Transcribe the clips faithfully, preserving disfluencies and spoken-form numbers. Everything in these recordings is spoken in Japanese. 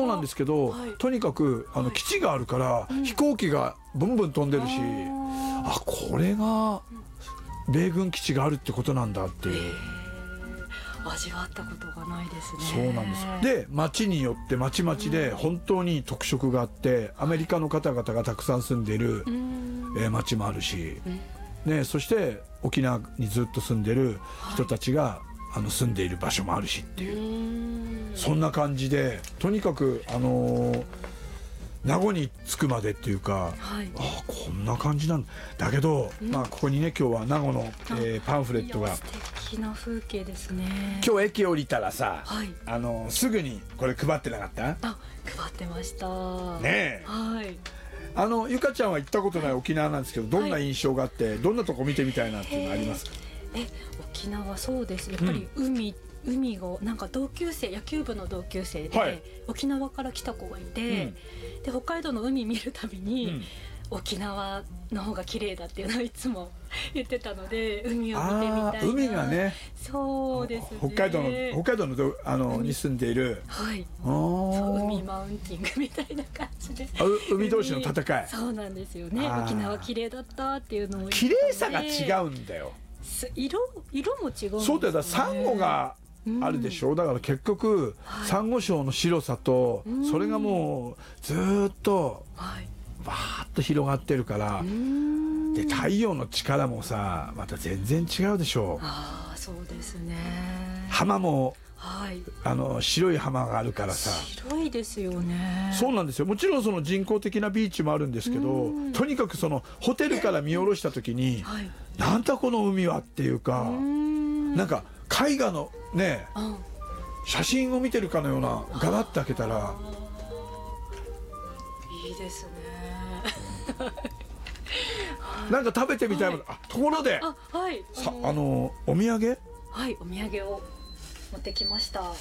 なんですけど、 はい、 とにかくあの、はい、基地があるから、うん、飛行機がブンブン飛んでるし、ああこれが米軍基地があるってことなんだっていう、 味わったことがないですね。 そうなんです。で町によって町々で本当に特色があって、アメリカの方々がたくさん住んでいる、うん、えー、町もあるし、うんね、そして沖縄にずっと住んでる人たちが、はい、あの住んでいる場所もあるしっていう、うん、そんな感じでとにかくあのー、名護に着くまでっていうか、はい、あこんな感じなんだ。だけど、うん、まあここにね今日は名護の、えー、パンフレットが。 素敵な風景ですね。 今日駅降りたらさ、 はい、 あのー、すぐにこれ配ってなかった？ あ配ってましたねえ、 はい、 あのゆかちゃんは行ったことない沖縄なんですけど、どんな印象があって、はい、どんなとこ見てみたいなっていうのありますか？ え沖縄そうですやっぱり海、うん、海がなんか同級生野球部の同級生で、はい、沖縄から来た子がいて、うん、で北海道の海見るたびに、うん、沖縄の方が綺麗だっていうのをいつも言ってたので、海を見てみたいな。 海がね、 そうですね、 北海道の北海道のどあのに住んでいる、 はい、そう海マウンティングみたいな感じで、 海同士の戦い。 そうなんですよね。沖縄綺麗だったっていうのを綺麗さが違うんだよ。 色色も違うんですね。 そうだよ、サンゴがあるでしょ、うん、だから結局、はい、サンゴ礁の白さと、うん、それがもうずっと、はい、バーッと広がってるから、うん、で太陽の力もさまた全然違うでしょ。 ああそうですね。 浜も、 はい、 あの白い浜があるからさ。 白いですよね。 そうなんですよ。もちろんその人工的なビーチもあるんですけど、とにかくそのホテルから見下ろした時に、はい、なんだこの海はっていうか、んなんか絵画のね、うん、写真を見てるかのような、ガラッと開けたらいいですねなんか食べてみたいもの、はい、あところで、 あ、はい、 さあのお土産、 はい、お土産を持ってきました。はい、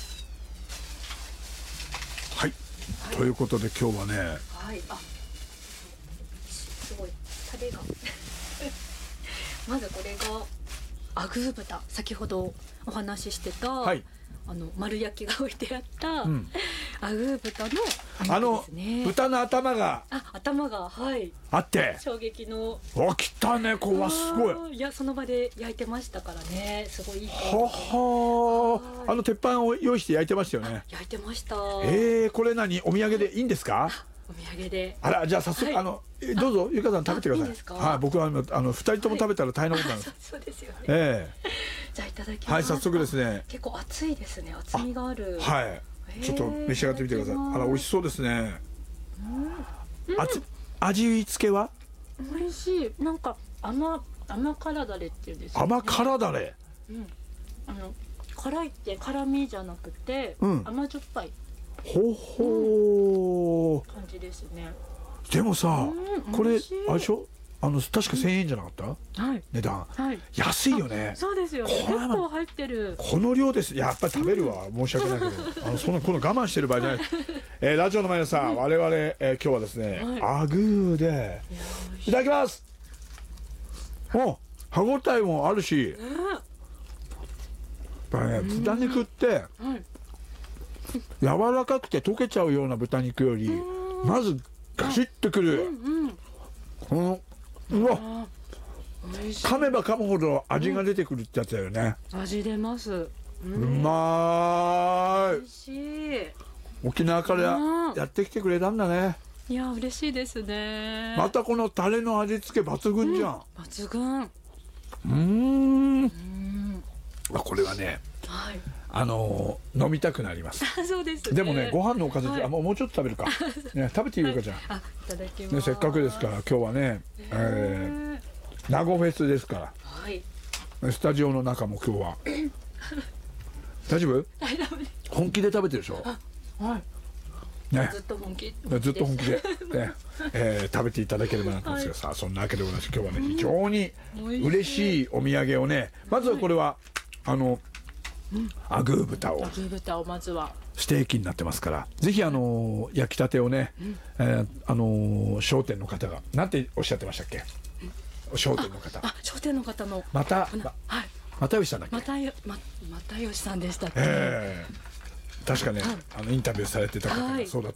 はい、ということで今日はね、 はい、あすごいタレがまずこれがアグー豚、先ほどお話ししてた、はい、あの丸焼きが置いてあった、うん、アグー豚の、ね、 あの豚の頭があ頭がはいあって衝撃のわ来たね、こうわすごい。 いやその場で焼いてましたからね、すごいいい香りで。 ははあの鉄板を用意して焼いてましたよね。 焼いてました。 えー、これ何お土産でいいんですか？ お土産で。 あらじゃあ早速、はい、あのどうぞゆかさん食べてください。 いいですか？ はい、僕はあのあの二人とも食べたら大変なことなんです。 はい、そうですよね。 ええー、じゃあいただきます。 はい、早速ですね。 結構熱いですね。厚みがある。 はい。ちょっと召し上がってみてください。あら美味しそうですね。うん、味味付けは？ 美味しい。なんか甘甘辛だれっていうんですよね。 甘辛だれ。 うん。あの辛いって辛みじゃなくて、うん、甘じょっぱい。 ほほー。感じですね。 でもさ、これあれでしょ？あの確かせんえんじゃなかった？ はい。 値段。 はい。 安いよね。 そうですよ。結構入ってる。 この量です。やっぱり食べるわ。申し訳ないけど、あのそのこの我慢してる場合じゃない。えラジオの前のさん、我々え今日はですね、アグーでいただきます。お、歯ごたえもあるし、やっぱね豚肉って柔らかくて溶けちゃうような豚肉よりまずガシッとくる。このうわ噛めば噛むほど味が出てくるってやつだよね。 味出ます。うまーい。 美味しい。 沖縄からやってきてくれたんだね。 いや嬉しいですね。 またこのタレの味付け抜群じゃん。 抜群。うーん。あこれはね、あの飲みたくなります。 そうですね。 でもねご飯のおかずあもうちょっと食べるか。ね食べていいかじゃん。 あいただきます。 ねせっかくですから今日はね、えー、名護フェスですから。はい。スタジオの中も今日は大丈夫？ 大丈夫です。 本気で食べてるでしょ。 はい。 ね、 ずっと本気ずっと本気で、ねえー、食べていただければなと思うんですが、はい、さあそんなわけでございまして今日はね非常に嬉しいお土産をね、まずはこれは、はい、あの、うん、アグー豚をアグー豚をまずはステーキになってますからぜひあの焼きたてをね、うんえー、あの商店の方がなんておっしゃってましたっけ、うん、商店の方あ商店の方のまたま、はい、又吉さんだっけまたよま又吉さんでしたっけ、 えー確かね、はい、あのインタビューされてた方がそうだと